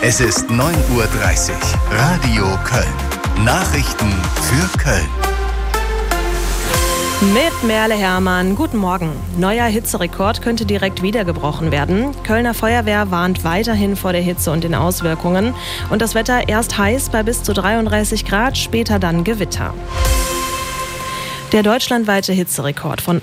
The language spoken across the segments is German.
Es ist 9:30 Uhr. Radio Köln. Nachrichten für Köln. Mit Merle Hermann, guten Morgen. Neuer Hitzerekord könnte direkt wieder gebrochen werden. Kölner Feuerwehr warnt weiterhin vor der Hitze und den Auswirkungen. Und das Wetter erst heiß bei bis zu 33 Grad, später dann Gewitter. Der deutschlandweite Hitzerekord von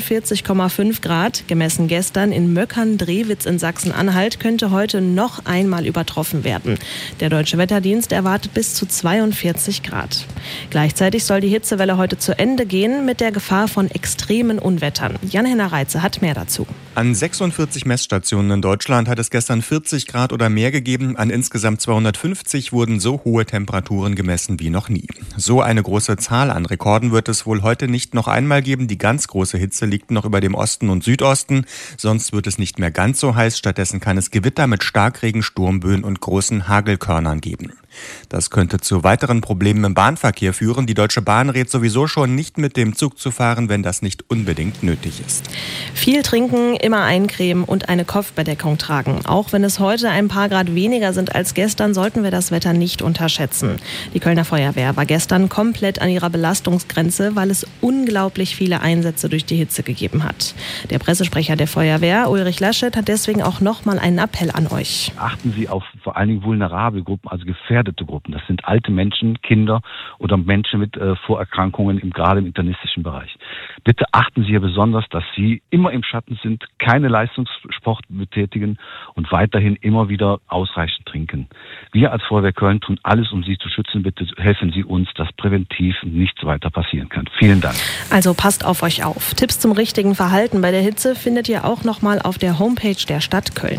41,5 Grad, gemessen gestern in Möckern-Drewitz in Sachsen-Anhalt, könnte heute noch einmal übertroffen werden. Der Deutsche Wetterdienst erwartet bis zu 42 Grad. Gleichzeitig soll die Hitzewelle heute zu Ende gehen mit der Gefahr von extremen Unwettern. Jan-Henner Reitze hat mehr dazu. An 46 Messstationen in Deutschland hat es gestern 40 Grad oder mehr gegeben. An insgesamt 250 wurden so hohe Temperaturen gemessen wie noch nie. So eine große Zahl an Rekorden wird es wohl heute nicht noch einmal geben. Die ganz große Hitze liegt noch über dem Osten und Südosten. Sonst wird es nicht mehr ganz so heiß. Stattdessen kann es Gewitter mit Starkregen, Sturmböen und großen Hagelkörnern geben. Das könnte zu weiteren Problemen im Bahnverkehr führen. Die Deutsche Bahn rät sowieso schon, nicht mit dem Zug zu fahren, wenn das nicht unbedingt nötig ist. Viel trinken, immer eincremen und eine Kopfbedeckung tragen. Auch wenn es heute ein paar Grad weniger sind als gestern, sollten wir das Wetter nicht unterschätzen. Die Kölner Feuerwehr war gestern komplett an ihrer Belastungsgrenze, weil es unglaublich viele Einsätze durch die Hitze gegeben hat. Der Pressesprecher der Feuerwehr, Ulrich Laschet, hat deswegen auch nochmal einen Appell an euch. Achten Sie auf vor allen Dingen vulnerable Gruppen, also gefährdete Gruppen. Das sind alte Menschen, Kinder oder Menschen mit Vorerkrankungen, gerade im internistischen Bereich. Bitte achten Sie hier besonders, dass Sie immer im Schatten sind, keine Leistungssport betätigen und weiterhin immer wieder ausreichend trinken. Wir als Feuerwehr Köln tun alles, um Sie zu schützen. Bitte helfen Sie uns, dass präventiv nichts weiter passieren kann. Vielen Dank. Also passt auf euch auf. Tipps zum richtigen Verhalten bei der Hitze findet ihr auch nochmal auf der Homepage der Stadt Köln.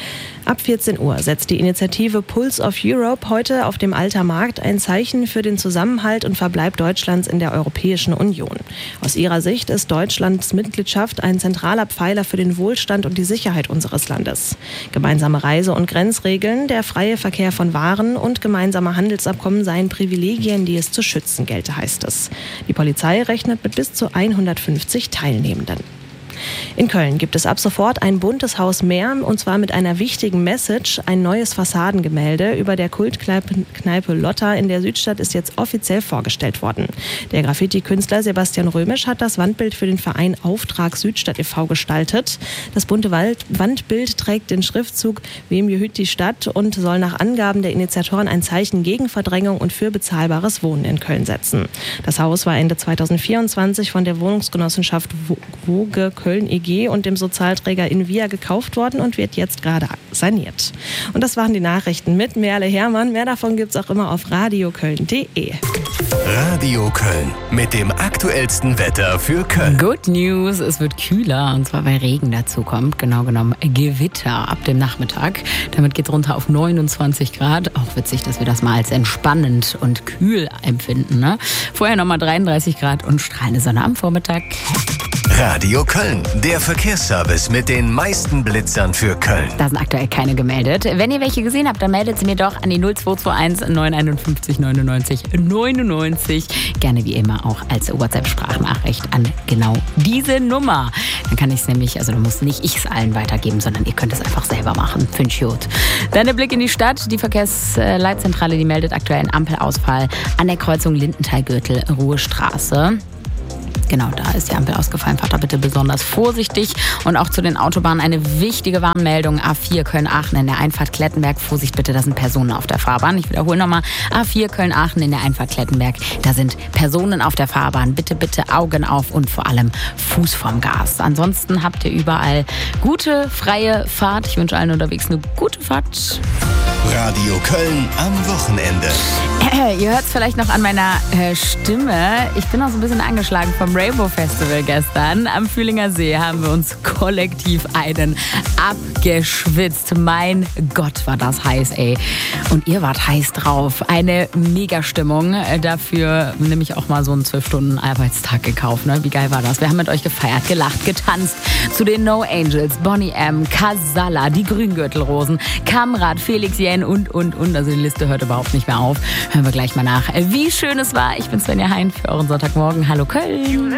Ab 14 Uhr setzt die Initiative Pulse of Europe heute auf dem Alter Markt ein Zeichen für den Zusammenhalt und Verbleib Deutschlands in der Europäischen Union. Aus ihrer Sicht ist Deutschlands Mitgliedschaft ein zentraler Pfeiler für den Wohlstand und die Sicherheit unseres Landes. Gemeinsame Reise- und Grenzregeln, der freie Verkehr von Waren und gemeinsame Handelsabkommen seien Privilegien, die es zu schützen gelte, heißt es. Die Polizei rechnet mit bis zu 150 Teilnehmenden. In Köln gibt es ab sofort ein buntes Haus mehr, und zwar mit einer wichtigen Message. Ein neues Fassadengemälde über der Kultkneipe Lotta in der Südstadt ist jetzt offiziell vorgestellt worden. Der Graffiti-Künstler Sebastian Römisch hat das Wandbild für den Verein Auftrag Südstadt e.V. gestaltet. Das bunte Wandbild trägt den Schriftzug "Wem gehüt die Stadt" und soll nach Angaben der Initiatoren ein Zeichen gegen Verdrängung und für bezahlbares Wohnen in Köln setzen. Das Haus war Ende 2024 von der Wohnungsgenossenschaft Woge Köln EG und dem Sozialträger Invia gekauft worden und wird jetzt gerade saniert. Und das waren die Nachrichten mit Merle Hermann. Mehr davon gibt's auch immer auf radioköln.de. Radio Köln mit dem aktuellsten Wetter für Köln. Good News, es wird kühler, und zwar weil Regen dazu kommt. Genau genommen Gewitter ab dem Nachmittag. Damit geht's runter auf 29 Grad. Auch witzig, dass wir das mal als entspannend und kühl empfinden, ne? Vorher nochmal 33 Grad und strahlende Sonne am Vormittag. Radio Köln, der Verkehrsservice mit den meisten Blitzern für Köln. Da sind aktuell keine gemeldet. Wenn ihr welche gesehen habt, dann meldet sie mir doch an die 0221 951 99 99. Gerne wie immer auch als WhatsApp-Sprachnachricht an genau diese Nummer. Dann kann ich es nämlich, also dann muss nicht ich es allen weitergeben, sondern ihr könnt es einfach selber machen. Finde ich gut. Dann der Blick in die Stadt. Die Verkehrsleitzentrale, die meldet aktuell einen Ampelausfall an der Kreuzung Lindenthal-Gürtel-Ruhestraße. Genau, da ist die Ampel ausgefallen. Fahrt da bitte besonders vorsichtig. Und auch zu den Autobahnen eine wichtige Warnmeldung. A4 Köln-Aachen in der Einfahrt Klettenberg. Vorsicht bitte, da sind Personen auf der Fahrbahn. Ich wiederhole nochmal. A4 Köln-Aachen in der Einfahrt Klettenberg. Da sind Personen auf der Fahrbahn. Bitte, bitte Augen auf und vor allem Fuß vom Gas. Ansonsten habt ihr überall gute, freie Fahrt. Ich wünsche allen unterwegs eine gute Fahrt. Radio Köln am Wochenende. Ihr hört es vielleicht noch an meiner Stimme. Ich bin noch so ein bisschen angeschlagen vom Rainbow Festival gestern. Am Fühlinger See haben wir uns kollektiv einen abgeschwitzt. Mein Gott, war das heiß, ey. Und ihr wart heiß drauf. Eine Mega-Stimmung. Dafür nämlich auch mal so einen 12-Stunden-Arbeitstag gekauft. Ne? Wie geil war das? Wir haben mit euch gefeiert, gelacht, getanzt. Zu den No Angels, Bonnie M., Casalla, die Grüngürtelrosen, Kamrat, Felix Jähn und. Also die Liste hört überhaupt nicht mehr auf. Hören wir gleich mal nach, wie schön es war. Ich bin Svenja Hein für euren Sonntagmorgen. Hallo Köln.